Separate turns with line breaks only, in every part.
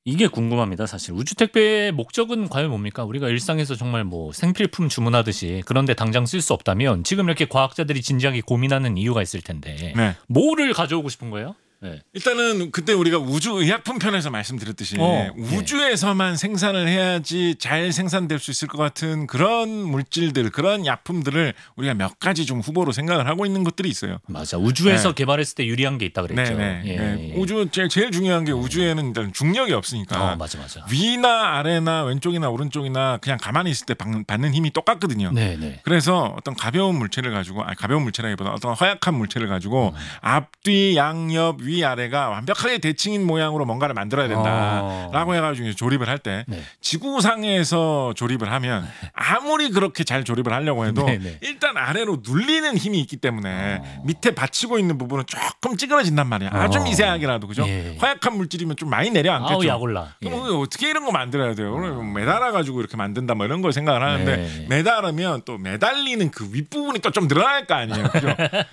이게 궁금합니다. 사실 우주 택배의 목적은 과연 뭡니까? 우리가 일상에서 정말 뭐 생필품 주문하듯이 그런데 당장 쓸 수 없다면 지금 이렇게 과학자들이 진지하게 고민하는 이유가 있을 텐데
네.
뭐를 가져오고 싶은 거예요? 네.
일단은 그때 우리가 우주의약품 편에서 말씀드렸듯이 우주에서만 생산을 해야지 잘 생산될 수 있을 것 같은 그런 물질들, 그런 약품들을 우리가 몇 가지 좀 후보로 생각을 하고 있는 것들이 있어요.
맞아. 우주에서 개발했을 때 유리한 게 있다 그랬죠.
네. 우주 제일 중요한 게 우주에는 일단 중력이 없으니까
맞아.
위나 아래나 왼쪽이나 오른쪽이나 그냥 가만히 있을 때 받는 힘이 똑같거든요.
네.
그래서 어떤 가벼운 물체를 가지고 가벼운 물체라기보다 어떤 허약한 물체를 가지고 앞뒤 양옆 위아래가 완벽하게 대칭인 모양으로 뭔가를 만들어야 된다라고 해가지고 조립을 할 때 지구상에서 조립을 하면 아무리 그렇게 잘 조립을 하려고 해도 일단 아래로 눌리는 힘이 있기 때문에 밑에 받치고 있는 부분은 조금 찌그러진단 말이야. 아주 미세하게라도 그죠? 허약한 물질이면 좀 많이 내려앉겠죠.
약올라.
그럼 어떻게 이런 거 만들어야 돼요? 그럼 매달아 가지고 이렇게 만든다 뭐 이런 걸 생각을 하는데 매달으면 또 매달리는 그 윗부분이 또 좀 늘어날 거 아니에요. 그죠?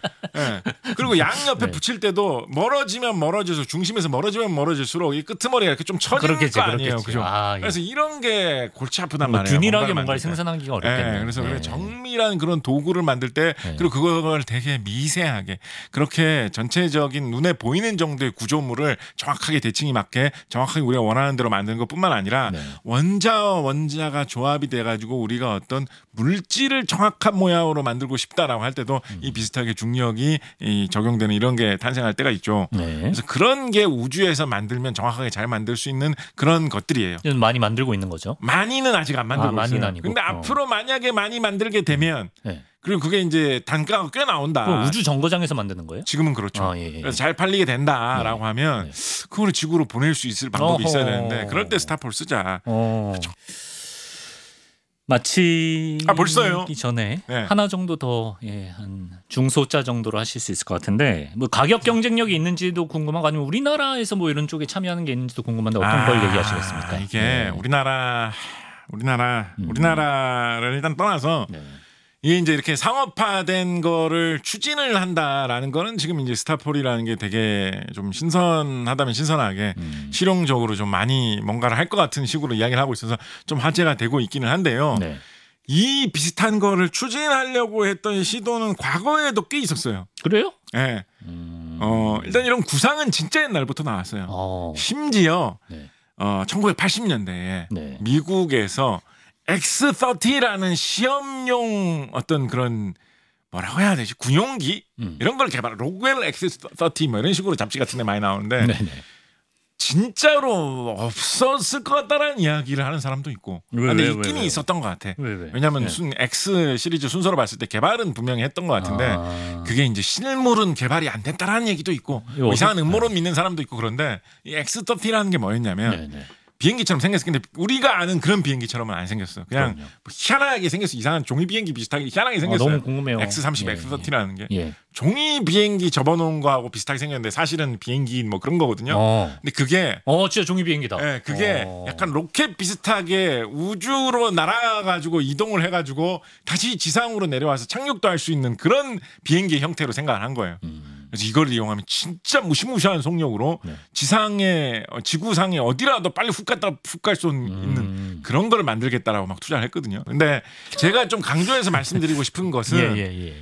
그리고 양옆에 붙일 때도 멀어지면 멀어져서 중심에서 멀어지면 멀어질수록 이 끄트머리가 이렇게 좀 처지는 거 아니에요. 그죠? 그래서 이런 게 골치 아프단 말이에요.
균일하게 뭔가를 생산하기가 어렵겠네요.
그래서 정밀한 그런 도구를 만들 때 그리고 그걸 되게 미세하게 그렇게 전체적인 눈에 보이는 정도의 구조물을 정확하게 대칭이 맞게 정확하게 우리가 원하는 대로 만드는 것뿐만 아니라 원자와 원자가 조합이 돼가지고 우리가 어떤 물질을 정확한 모양으로 만들고 싶다라고 할 때도 이 비슷하게 중력이 적용되는 이런 게 탄생할 때가 있죠. 그래서 그런 게 우주에서 만들면 정확하게 잘 만들 수 있는 그런 것들이에요.
많이 만들고 있는 거죠?
많이는 아직 안 만들고 있어요. 근데 앞으로 만약에 많이 만들게 되면 그리고 그게 이제 단가가 꽤 나온다.
그럼 우주 정거장에서 만드는 거예요?
지금은 그렇죠. 그래서 잘 팔리게 된다라고 하면 그걸 지구로 보낼 수 있을 방법이 있어야 되는데 그럴 때 스타폴 쓰자. 그렇죠.
마치기
벌써요?
전에 하나 정도 더 한 중소자 정도로 하실 수 있을 것 같은데 뭐 가격 경쟁력이 있는지도 궁금하고 아니면 우리나라에서 뭐 이런 쪽에 참여하는 게 있는지도 궁금한데 어떤 걸 얘기하시겠습니까?
이게 우리나라를 일단 떠나서 이게 이제 이렇게 상업화된 거를 추진을 한다라는 거는 지금 이제 스타폴이라는 게 되게 좀 신선하다면 신선하게 실용적으로 좀 많이 뭔가를 할 것 같은 식으로 이야기를 하고 있어서 좀 화제가 되고 있기는 한데요. 이 비슷한 거를 추진하려고 했던 시도는 과거에도 꽤 있었어요.
그래요?
네. 일단 이런 구상은 진짜 옛날부터 나왔어요. 심지어 1980년대에 미국에서 X-30라는 시험용 어떤 그런 뭐라고 해야 되지? 군용기 이런 걸 개발. 로그웰 X-30 뭐 이런 식으로 잡지 같은 데 많이 나오는데 진짜로 없었을 것 같다라는 이야기를 하는 사람도 있고 근데 있기는 있었던 것 같아. 왜냐하면 X 시리즈 순서로 봤을 때 개발은 분명히 했던 것 같은데 그게 이제 실물은 개발이 안 됐다라는 얘기도 있고 이상한 음모론 믿는 사람도 있고 그런데 이 X-30라는 게 뭐였냐면 비행기처럼 생겼어. 근데 우리가 아는 그런 비행기처럼은 안 생겼어. 그냥 뭐 희한하게 생겼어. 이상한 종이 비행기 비슷하게 희한하게 생겼어요.
너무 궁금해요.
X-30, X-30라는 게 종이 비행기 접어놓은 거하고 비슷하게 생겼는데 사실은 비행기 뭐 그런 거거든요. 근데 그게
진짜 종이 비행기다.
그게 약간 로켓 비슷하게 우주로 날아가지고 이동을 해가지고 다시 지상으로 내려와서 착륙도 할 수 있는 그런 비행기 형태로 생각을 한 거예요. 그래서 이걸 이용하면 진짜 무시무시한 속력으로 지구상에 어디라도 빨리 훅 갔다 훅 갈 수 있는 그런 걸 만들겠다라고 막 투자를 했거든요. 근데 제가 좀 강조해서 말씀드리고 싶은 것은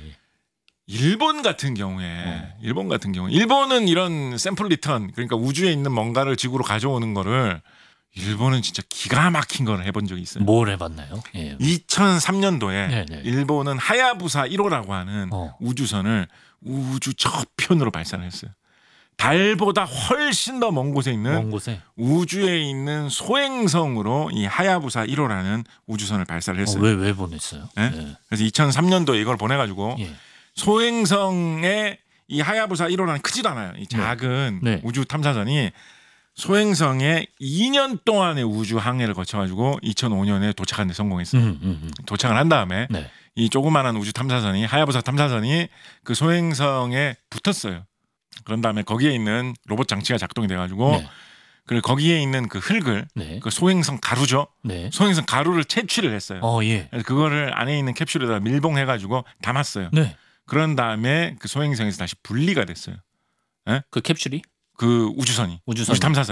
일본 같은 경우에 일본은 이런 샘플 리턴 그러니까 우주에 있는 뭔가를 지구로 가져오는 거를 일본은 진짜 기가 막힌 걸 해본 적이 있어요.
뭘 해봤나요?
2003년도에 일본은 하야부사 1호라고 하는 우주선을 우주 저편으로 발사를 했어요. 달보다 훨씬 더 먼 곳에 있는 우주에 있는 소행성으로 이 하야부사 1호라는 우주선을 발사를 했어요.
왜 보냈어요?
그래서 2003년도에 이걸 보내가지고 소행성에 이 하야부사 1호라는 크지도 않아요. 이 작은 우주 탐사선이 소행성에 2년 동안의 우주 항해를 거쳐가지고 2005년에 도착하는 데 성공했어요. 도착을 한 다음에 이 조그마한 우주 탐사선이 하야부사 탐사선이 그 소행성에 붙었어요. 그런 다음에 거기에 있는 로봇 장치가 작동이 돼가지고 그리고 거기에 있는 그 흙을 그 소행성 가루죠. 소행성 가루를 채취를 했어요. 그래서 그거를 안에 있는 캡슐에다 밀봉해가지고 담았어요. 그런 다음에 그 소행성에서 다시 분리가 됐어요.
그 캡슐이?
그 우주 탐사선